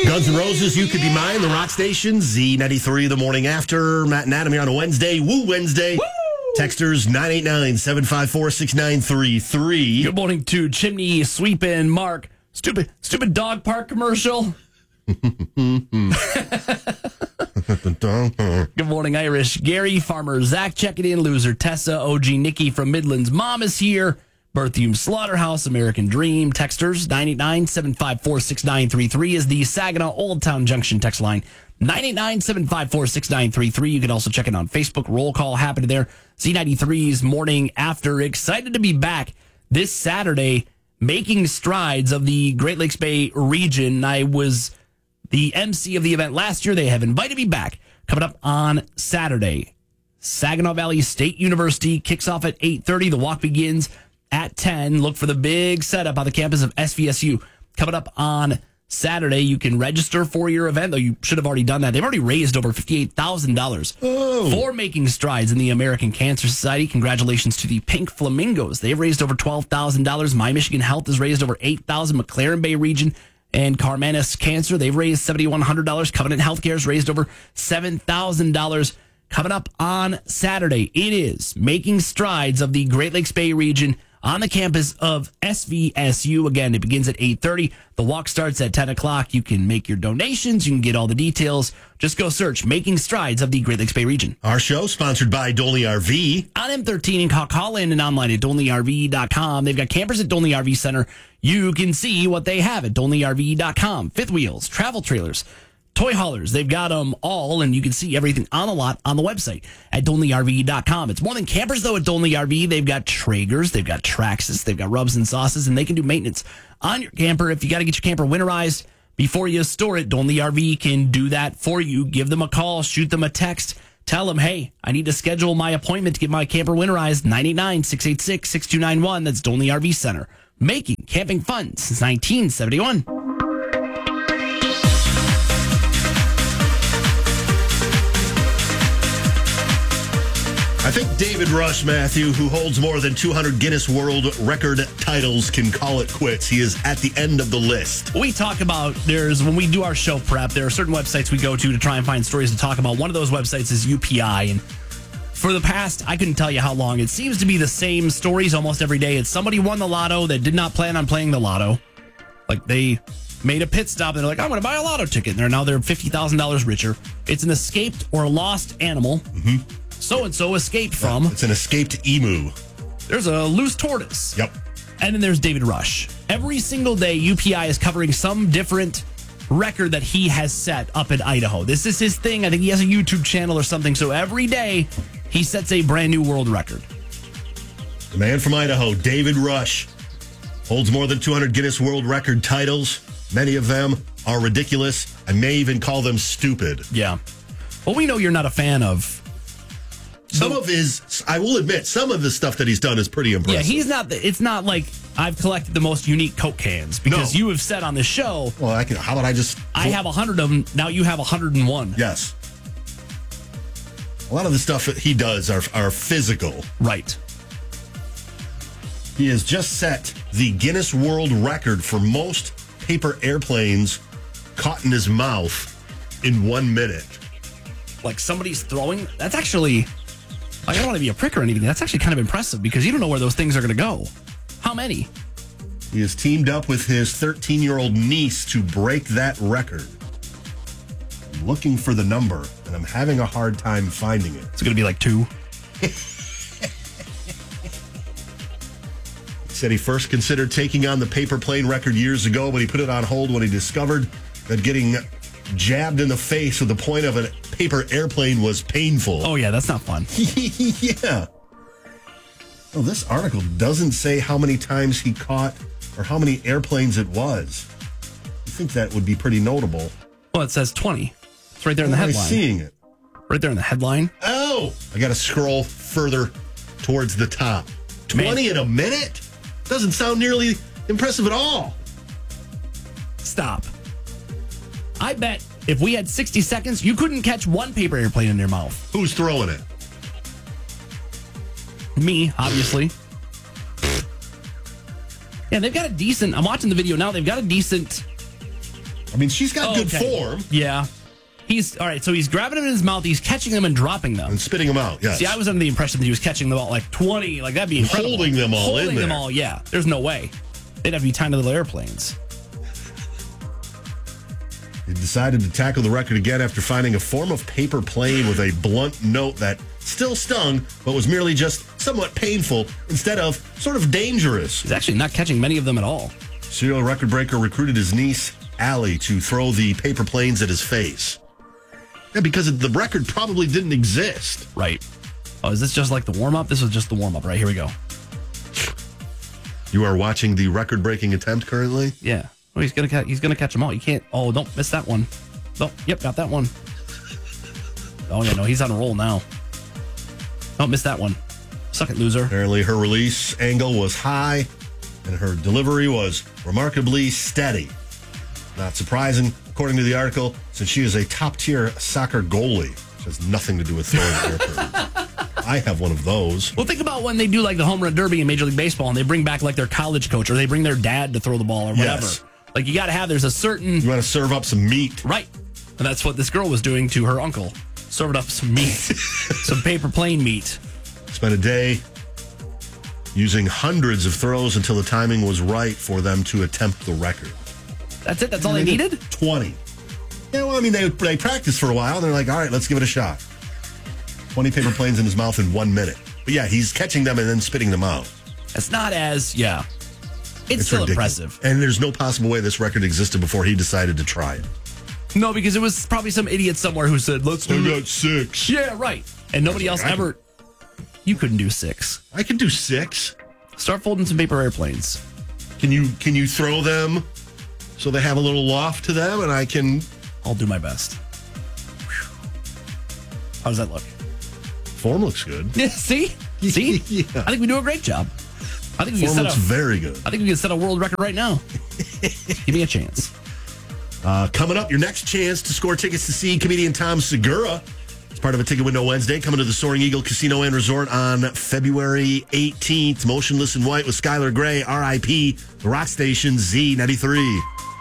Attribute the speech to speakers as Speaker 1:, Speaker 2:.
Speaker 1: Guns N' Roses, You Could Be Mine, the Rock Station, Z93, the morning after. Matt and Adam here on a Wednesday. Woo Wednesday. Woo! Texters 989-754-6933.
Speaker 2: Good morning to Chimney Sweepin' Mark. Stupid dog park commercial. Good morning, Irish. Gary, Farmer Zach checking in. Loser Tessa, OG Nikki from Midlands. Mom is here. Berthium Slaughterhouse, American Dream. Texters 989-754-6933 is the Saginaw Old Town Junction text line. 989-754-6933. You can also check it on Facebook. Roll call happening there. Z93's morning after. Excited to be back this Saturday, making strides of the Great Lakes Bay region. I was the MC of the event last year. They have invited me back. Coming up on Saturday, Saginaw Valley State University kicks off at 8:30. The walk begins at 10. Look for the big setup on the campus of SVSU. Coming up on Saturday, you can register for your event, though you should have already done that. They've already raised over $58,000 for making strides in the American Cancer Society. Congratulations to the Pink Flamingos. They've raised over $12,000. My Michigan Health has raised over $8,000. McLaren Bay Region and Carmanis Cancer, they've raised $7,100. Covenant Healthcare has raised over $7,000. Coming up on Saturday, it is making strides of the Great Lakes Bay region on the campus of SVSU. Again, it begins at 8:30. The walk starts at 10 o'clock. You can make your donations. You can get all the details. Just go search Making Strides of the Great Lakes Bay region.
Speaker 1: Our show sponsored by Dolney RV.
Speaker 2: On M13 and call in and online at DolneyRV.com. They've got campers at Dolney RV Center. You can see what they have at DolneyRV.com. Fifth wheels, travel trailers, toy haulers, they've got them all, and you can see everything on the lot on the website at DolneyRV.com. It's more than campers, though, at Dolney RV. They've got Traegers, they've got Traxxas, they've got rubs and sauces, and they can do maintenance on your camper. If you got to get your camper winterized before you store it, Dolney RV can do that for you. Give them a call, shoot them a text, tell them, hey, I need to schedule my appointment to get my camper winterized. 989-686-6291. That's Dolney RV Center. Making camping fun since 1971.
Speaker 1: I think David Rush, Matthew, who holds more than 200 Guinness World Record titles, can call it quits. He is at the end of the list.
Speaker 2: We talk about, when we do our show prep, there are certain websites we go to try and find stories to talk about. One of those websites is UPI. And for the past, I couldn't tell you how long, it seems to be the same stories almost every day. It's somebody won the lotto that did not plan on playing the lotto. Like they made a pit stop and they're like, I'm going to buy a lotto ticket. And they're $50,000 richer. It's an escaped or lost animal. Mm-hmm. So-and-so escaped from.
Speaker 1: It's an escaped emu.
Speaker 2: There's a loose tortoise.
Speaker 1: Yep.
Speaker 2: And then there's David Rush. Every single day, UPI is covering some different record that he has set up in Idaho. This is his thing. I think he has a YouTube channel or something. So every day, he sets a brand new world record.
Speaker 1: The man from Idaho, David Rush, holds more than 200 Guinness World Record titles. Many of them are ridiculous. I may even call them stupid.
Speaker 2: Yeah. Well, we know you're not a fan of.
Speaker 1: Some of his, I will admit, some of the stuff that he's done is pretty impressive.
Speaker 2: Yeah, it's not like I've collected the most unique Coke cans because you have said on the show.
Speaker 1: Well, how about I have
Speaker 2: 100 of them. Now you have 101.
Speaker 1: Yes. A lot of the stuff that he does are physical.
Speaker 2: Right.
Speaker 1: He has just set the Guinness World Record for most paper airplanes caught in his mouth in 1 minute.
Speaker 2: Like somebody's throwing. That's actually. I don't want to be a prick or anything. That's actually kind of impressive because you don't know where those things are going to go. How many?
Speaker 1: He has teamed up with his 13-year-old niece to break that record. I'm looking for the number, and I'm having a hard time finding it.
Speaker 2: It's going to be like 2.
Speaker 1: He said he first considered taking on the paper plane record years ago, but he put it on hold when he discovered that getting jabbed in the face with the point of a paper airplane was painful.
Speaker 2: Oh, yeah, that's not fun.
Speaker 1: Yeah. Oh, this article doesn't say how many times he caught or how many airplanes it was. I think that would be pretty notable.
Speaker 2: Well, it says 20. It's right there in the headline.
Speaker 1: I'm seeing it.
Speaker 2: Right there in the headline.
Speaker 1: Oh, I got to scroll further towards the top. 20 in a minute? Doesn't sound nearly impressive at all.
Speaker 2: Stop. I bet if we had 60 seconds, you couldn't catch one paper airplane in your mouth.
Speaker 1: Who's throwing it?
Speaker 2: Me, obviously. Yeah, they've got a decent. I'm watching the video now. They've got a decent
Speaker 1: I mean, she's got good form.
Speaker 2: Yeah. All right, so he's grabbing them in his mouth, he's catching them and dropping them.
Speaker 1: And spitting them out, yes.
Speaker 2: See, I was under the impression that he was catching them all like 20, like that'd be incredible.
Speaker 1: Holding them all in there.
Speaker 2: Holding them all, yeah. There's no way. They'd have to be tiny little airplanes.
Speaker 1: He decided to tackle the record again after finding a form of paper plane with a blunt note that still stung, but was merely just somewhat painful instead of sort of dangerous.
Speaker 2: He's actually not catching many of them at all.
Speaker 1: Serial record breaker recruited his niece, Allie, to throw the paper planes at his face. Yeah, because the record probably didn't exist.
Speaker 2: Right. Oh, is this just like the warm-up? This was just the warm-up, right? Here we go.
Speaker 1: You are watching the record-breaking attempt currently?
Speaker 2: Yeah. Oh, he's gonna catch them all. You can't. Oh, don't miss that one. Oh, yep, got that one. Oh yeah, no, he's on a roll now. Don't miss that one. Suck it, loser.
Speaker 1: Apparently, her release angle was high, and her delivery was remarkably steady. Not surprising, according to the article, since she is a top-tier soccer goalie, which has nothing to do with throwing airplanes. I have one of those.
Speaker 2: Well, think about when they do like the home run derby in Major League Baseball, and they bring back like their college coach, or they bring their dad to throw the ball, or whatever.
Speaker 1: Yes.
Speaker 2: Like you got to have. There's a certain.
Speaker 1: You want to serve up some meat,
Speaker 2: right? And that's what this girl was doing to her uncle, serving up some meat, some paper plane meat.
Speaker 1: Spent a day using hundreds of throws until the timing was right for them to attempt the record.
Speaker 2: That's it? That's all they needed?
Speaker 1: 20. Yeah, well, I mean, they practiced for a while, and they're like, all right, let's give it a shot. 20 paper planes in his mouth in 1 minute. But yeah, he's catching them and then spitting them out.
Speaker 2: It's not as, yeah. It's still
Speaker 1: ridiculous.
Speaker 2: impressive.
Speaker 1: And there's no possible way this record existed before he decided to try it.
Speaker 2: No, because it was probably some idiot somewhere who said, let's do
Speaker 1: I
Speaker 2: it.
Speaker 1: got 6.
Speaker 2: Yeah, right. And nobody else ever... You couldn't do 6.
Speaker 1: I can do 6.
Speaker 2: Start folding some paper airplanes.
Speaker 1: Can you throw them so they have a little loft to them and I can...
Speaker 2: I'll do my best. How does that look?
Speaker 1: Form looks good.
Speaker 2: Yeah, see?
Speaker 1: Yeah.
Speaker 2: I think we do a great job. I think we
Speaker 1: Form looks very good.
Speaker 2: I think we can set a world record right now. Give me a chance.
Speaker 1: Coming up, your next chance to score tickets to see comedian Tom Segura. It's part of a Ticket Window Wednesday, coming to the Soaring Eagle Casino and Resort on February 18th. Motionless in White with Skylar Gray, R.I.P., the rock station Z93.